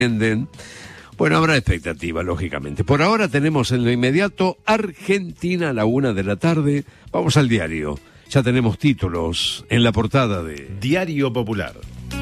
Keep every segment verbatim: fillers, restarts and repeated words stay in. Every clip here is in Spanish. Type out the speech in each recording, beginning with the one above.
Bueno, habrá expectativa, lógicamente. Por ahora tenemos en lo inmediato Argentina a la una de la tarde. Vamos al diario. Ya tenemos títulos en la portada de Diario Popular.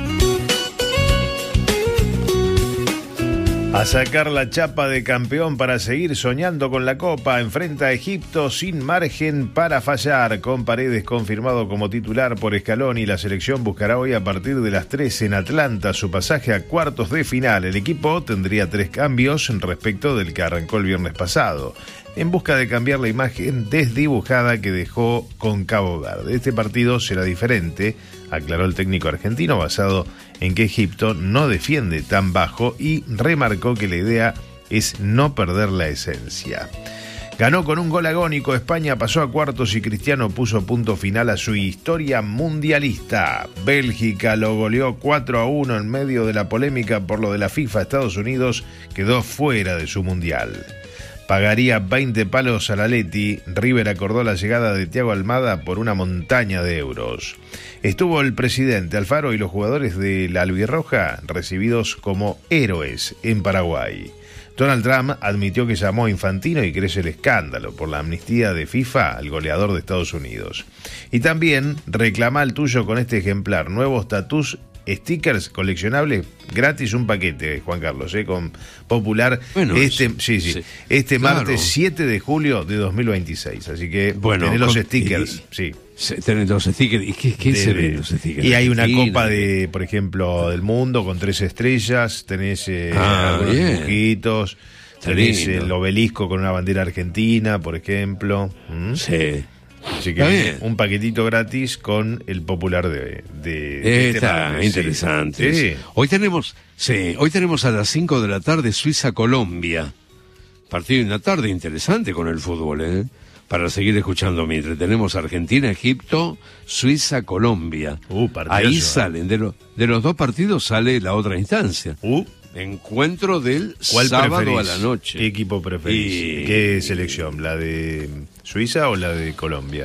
A sacar la chapa de campeón para seguir soñando con la Copa, enfrenta a Egipto sin margen para fallar. Con Paredes confirmado como titular por Scaloni, la selección buscará hoy a partir de las tres en Atlanta su pasaje a cuartos de final. El equipo tendría tres cambios respecto del que arrancó el viernes pasado, en busca de cambiar la imagen desdibujada que dejó con Cabo Verde. Este partido será diferente, aclaró el técnico argentino, basado en que Egipto no defiende tan bajo, y remarcó que la idea es no perder la esencia. Ganó con un gol agónico, España pasó a cuartos y Cristiano puso punto final a su historia mundialista. Bélgica lo goleó cuatro a uno en medio de la polémica por lo de la FIFA. Estados Unidos quedó fuera de su mundial. Pagaría veinte palos a la Leti. River acordó la llegada de Thiago Almada por una montaña de euros. Estuvo el presidente Alfaro y los jugadores de la Albirroja recibidos como héroes en Paraguay. Donald Trump admitió que llamó a Infantino y crece el escándalo por la amnistía de FIFA al goleador de Estados Unidos. Y también reclama el tuyo con este ejemplar. Nuevos tatús, stickers coleccionables gratis, un paquete, Juan Carlos, ¿eh? Con Popular. Bueno, este sí, sí, sí. Este claro. Martes siete de julio de dos mil veintiséis. Así que bueno, tenés los con, stickers, y, sí. Tenés los stickers. ¿Y qué, qué de, se ven los stickers? Y hay una copa de, por ejemplo, del mundo con tres estrellas. Tenés eh, ah, algunos bien. dibujitos. Tenés el obelisco con una bandera argentina, por ejemplo. ¿Mm? Sí. Así que un paquetito gratis con el Popular de, de, de Está este interesante. Sí. Hoy tenemos, sí, hoy tenemos a las cinco de la tarde Suiza-Colombia. Partido en la tarde interesante con el fútbol, ¿eh? Para seguir escuchando mientras tenemos Argentina, Egipto, Suiza, Colombia. Uh, Ahí salen, de, lo, de los dos partidos sale la otra instancia. Uh. Encuentro del sábado preferís? a la noche. ¿Qué equipo preferís? Y... ¿Qué selección? ¿La de Suiza o la de Colombia?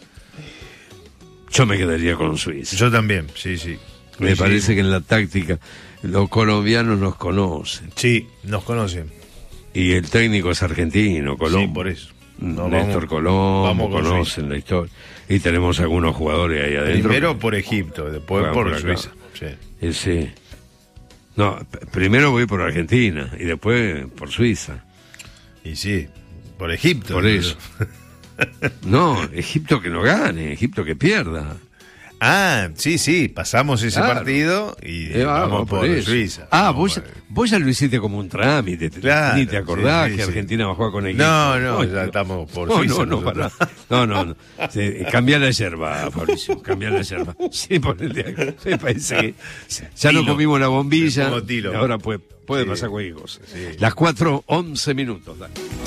Yo me quedaría con Suiza. Yo también, sí, sí. Me sí, parece sí. que en la táctica los colombianos nos conocen. Sí, nos conocen. Y el técnico es argentino, Colón. Sí, por eso. No, Néstor vamos, Colón, vamos conocen Suiza. La historia. Y tenemos algunos jugadores ahí adentro. Primero por Egipto, después por, por Suiza. Sí. Ese... No, p- primero voy por Argentina y después por Suiza. Y sí, por Egipto. Por eso. No, Egipto que no gane, Egipto que pierda. Ah, sí, sí, pasamos ese claro. partido y eh, vamos, vamos por, por Suiza. Ah, vamos vos, por... vos ya lo hiciste como un trámite, claro, ni te acordás sí, sí, que Argentina sí. va a jugar con Egipto. No, no, no ya no. estamos por no, Suiza. No, no, para. no, no, no. Sí, cambia la yerba, Fabricio, cambia la yerba. Sí, ponele, me parece que ya tilo. No comimos la bombilla, y ahora puede, puede sí. pasar cualquier cosa. Sí. Las cuatro, once minutos, dale.